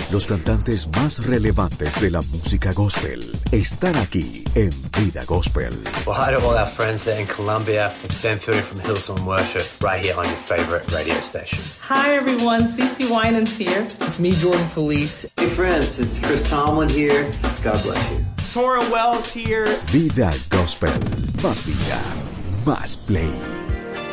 Los cantantes más relevantes de la música gospel están aquí en Vida Gospel. Well, hi to all our friends there in Colombia. It's Ben Fielding from Hillsong Worship, right here on your favorite radio station. Hi everyone, CeCe Winans here. It's me, Jordan Felice. Hey friends, it's Chris Tomlin here. God bless you. Tora Wells here. Vida Gospel. Más vida, más play.